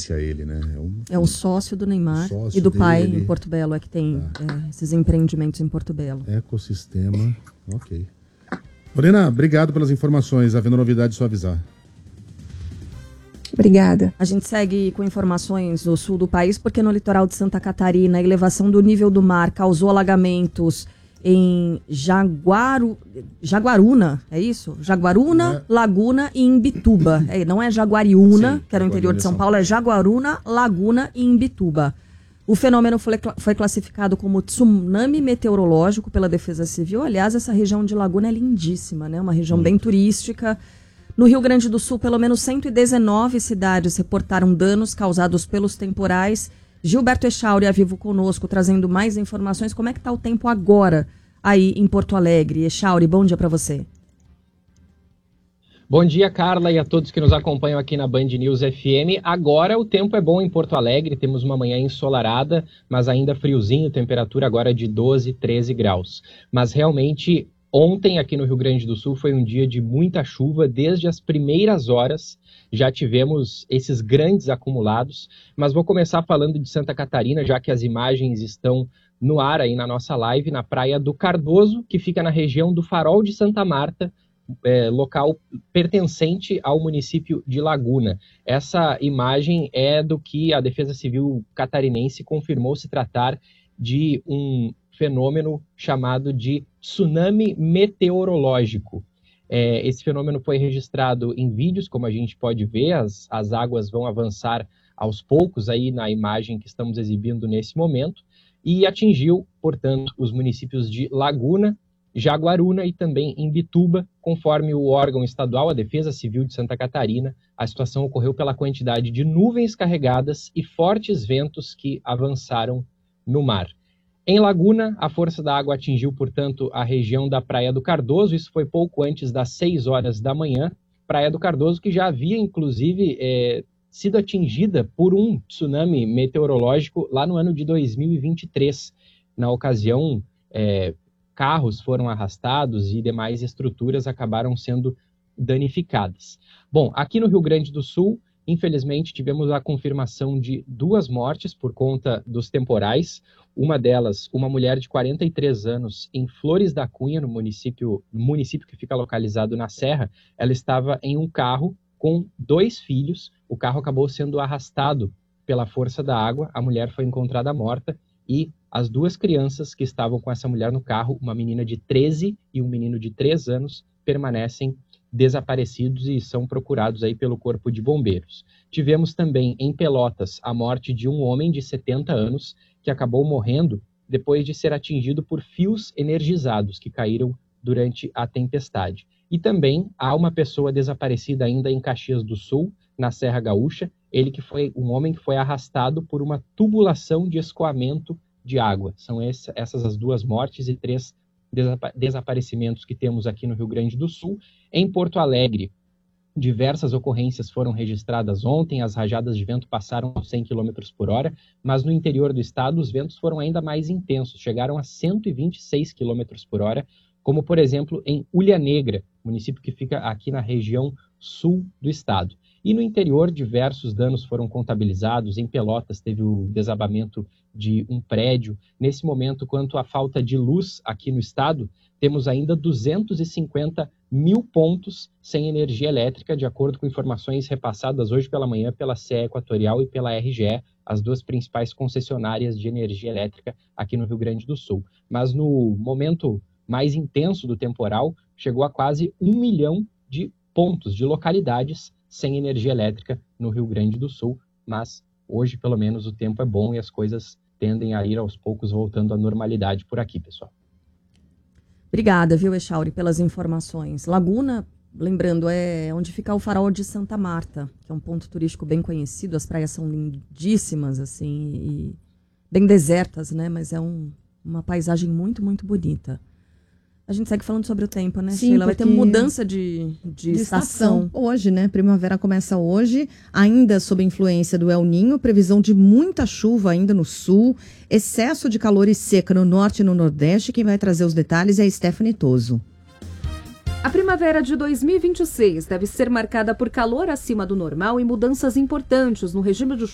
agência ele, né? É um sócio do Neymar sócio e do pai dele. em Porto Belo, é que tem esses empreendimentos em Porto Belo. Ecossistema, ok. Lorena, obrigado pelas informações. Havendo novidade, só avisar. Obrigada. A gente segue com informações do sul do país, porque no litoral de Santa Catarina, a elevação do nível do mar causou alagamentos em Jaguaruna, é isso? Jaguaruna, Laguna e Imbituba. Não é Jaguariúna, que era o interior de São Paulo, é Jaguaruna, Laguna e Imbituba. O fenômeno foi classificado como tsunami meteorológico pela Defesa Civil. Aliás, essa região de Laguna é lindíssima, né? Uma região bem turística. No Rio Grande do Sul, pelo menos 119 cidades reportaram danos causados pelos temporais. Gilberto Echauri, a vivo conosco, trazendo mais informações. Como é que está o tempo agora aí em Porto Alegre? Echauri, bom dia para você. Bom dia, Carla, e a todos que nos acompanham aqui na Band News FM. Agora o tempo é bom em Porto Alegre, temos uma manhã ensolarada, mas ainda friozinho, temperatura agora de 12, 13 graus. Mas realmente, ontem aqui no Rio Grande do Sul foi um dia de muita chuva, desde as primeiras horas já tivemos esses grandes acumulados, mas vou começar falando de Santa Catarina, já que as imagens estão no ar aí na nossa live, na Praia do Cardoso, que fica na região do Farol de Santa Marta, local pertencente ao município de Laguna. Essa imagem é do que a Defesa Civil catarinense confirmou se tratar de um fenômeno chamado de tsunami meteorológico. Esse fenômeno foi registrado em vídeos, como a gente pode ver, as águas vão avançar aos poucos aí na imagem que estamos exibindo nesse momento, e atingiu, portanto, os municípios de Laguna, Jaguaruna e também Imbituba. Conforme o órgão estadual, a Defesa Civil de Santa Catarina, a situação ocorreu pela quantidade de nuvens carregadas e fortes ventos que avançaram no mar. Em Laguna, a força da água atingiu, portanto, a região da Praia do Cardoso. Isso foi pouco antes das 6 horas da manhã. Praia do Cardoso, que já havia, inclusive, sido atingida por um tsunami meteorológico lá no ano de 2023. Na ocasião, carros foram arrastados e demais estruturas acabaram sendo danificadas. Bom, aqui no Rio Grande do Sul, infelizmente, tivemos a confirmação de 2 mortes por conta dos temporais. Uma delas, uma mulher de 43 anos, em Flores da Cunha, no município que fica localizado na Serra. Ela estava em um carro com 2 filhos. O carro acabou sendo arrastado pela força da água. A mulher foi encontrada morta e as 2 crianças que estavam com essa mulher no carro, uma menina de 13 e um menino de 3 anos, permanecem desaparecidos e são procurados aí pelo Corpo de Bombeiros. Tivemos também em Pelotas a morte de um homem de 70 anos que acabou morrendo depois de ser atingido por fios energizados que caíram durante a tempestade. E também há uma pessoa desaparecida ainda em Caxias do Sul, na Serra Gaúcha, ele que foi um homem que foi arrastado por uma tubulação de escoamento de água. São essas as 2 mortes e 3 desaparecimentos que temos aqui no Rio Grande do Sul. Em Porto Alegre, diversas ocorrências foram registradas ontem, as rajadas de vento passaram a 100 km por hora, mas no interior do estado os ventos foram ainda mais intensos, chegaram a 126 km por hora, como por exemplo em Ulha Negra, município que fica aqui na região sul do estado. E no interior, diversos danos foram contabilizados. Em Pelotas, teve o desabamento de um prédio. Nesse momento, quanto à falta de luz aqui no estado, temos ainda 250 mil pontos sem energia elétrica, de acordo com informações repassadas hoje pela manhã pela CE Equatorial e pela RGE, as 2 principais concessionárias de energia elétrica aqui no Rio Grande do Sul. Mas no momento mais intenso do temporal, chegou a quase 1 milhão de pontos, de localidades sem energia elétrica no Rio Grande do Sul, mas hoje, pelo menos, o tempo é bom e as coisas tendem a ir aos poucos voltando à normalidade por aqui, pessoal. Obrigada, viu, Echauri, pelas informações. Laguna, lembrando, é onde fica o Farol de Santa Marta, que é um ponto turístico bem conhecido. As praias são lindíssimas, assim, e bem desertas, né? Mas é uma paisagem muito, muito bonita. A gente segue falando sobre o tempo, né, Sim, Sheila? Vai ter mudança de estação. Hoje, né? Primavera começa hoje, ainda sob a influência do El Niño, previsão de muita chuva ainda no sul, excesso de calor e seca no norte e no nordeste. Quem vai trazer os detalhes é a Stephanie Toso. A primavera de 2026 deve ser marcada por calor acima do normal e mudanças importantes no regime de